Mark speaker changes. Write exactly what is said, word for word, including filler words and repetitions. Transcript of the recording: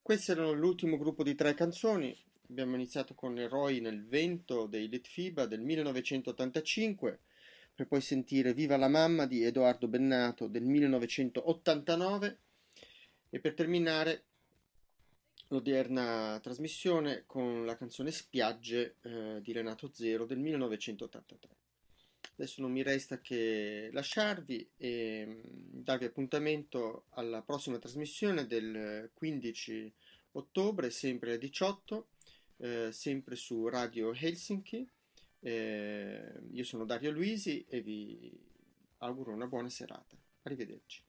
Speaker 1: Questo era l'ultimo gruppo di tre canzoni. Abbiamo iniziato con Eroi nel vento dei Litfiba del millenovecentottantacinque, per poi sentire Viva la mamma di Edoardo Bennato del millenovecentottantanove e per terminare l'odierna trasmissione con la canzone Spiagge eh, di Renato Zero del millenovecentottantatré. Adesso non mi resta che lasciarvi e mm, darvi appuntamento alla prossima trasmissione del quindici ottobre, sempre alle diciotto, eh, sempre su Radio Helsinki. Eh, io sono Dario Luisi e vi auguro una buona serata. Arrivederci.